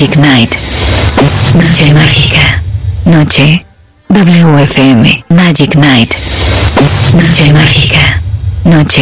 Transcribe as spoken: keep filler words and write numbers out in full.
Magic Night. Noche mágica. Noche. W F M. Magic Night. Noche mágica. Noche.